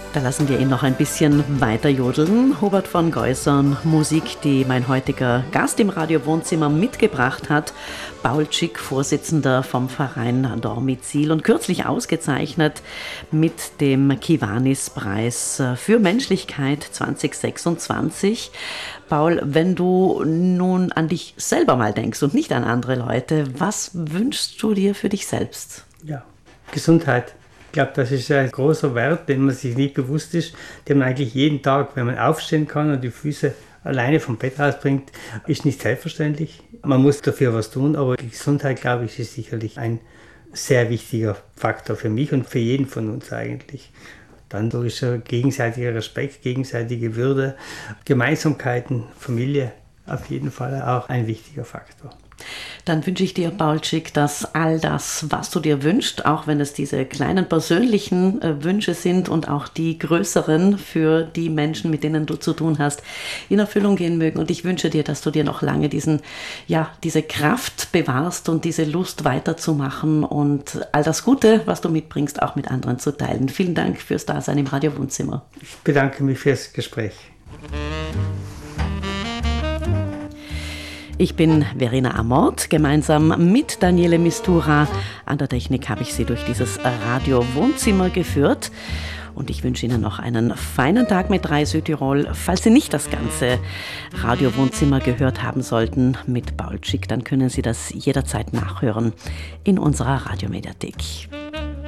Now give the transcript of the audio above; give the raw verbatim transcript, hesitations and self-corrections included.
Da lassen wir ihn noch ein bisschen weiter jodeln. Hubert von Geusern, Musik, die mein heutiger Gast im Radio-Wohnzimmer mitgebracht hat. Paul Schick, Vorsitzender vom Verein Dormizil und kürzlich ausgezeichnet mit dem Kiwanis-Preis für Menschlichkeit zwanzig sechsundzwanzig. Paul, wenn du nun an dich selber mal denkst und nicht an andere Leute, was wünschst du dir für dich selbst? Ja, Gesundheit. Ich glaube, das ist ein großer Wert, den man sich nicht bewusst ist, den man eigentlich jeden Tag, wenn man aufstehen kann und die Füße alleine vom Bett rausbringt, ist nicht selbstverständlich. Man muss dafür was tun, aber die Gesundheit, glaube ich, ist sicherlich ein sehr wichtiger Faktor für mich und für jeden von uns eigentlich. Dann ist gegenseitiger Respekt, gegenseitige Würde, Gemeinsamkeiten, Familie auf jeden Fall auch ein wichtiger Faktor. Dann wünsche ich dir, Paul Schick, dass all das, was du dir wünschst, auch wenn es diese kleinen persönlichen äh, Wünsche sind und auch die größeren für die Menschen, mit denen du zu tun hast, in Erfüllung gehen mögen. Und ich wünsche dir, dass du dir noch lange diesen, ja, diese Kraft bewahrst und diese Lust weiterzumachen und all das Gute, was du mitbringst, auch mit anderen zu teilen. Vielen Dank fürs Dasein im Radio-Wohnzimmer. Ich bedanke mich fürs Gespräch. Ich bin Verena Amort, gemeinsam mit Daniele Mistura. An der Technik habe ich Sie durch dieses Radio-Wohnzimmer geführt. Und ich wünsche Ihnen noch einen feinen Tag mit drei Südtirol. Falls Sie nicht das ganze Radio-Wohnzimmer gehört haben sollten mit Paul Schick, dann können Sie das jederzeit nachhören in unserer Radiomediathek.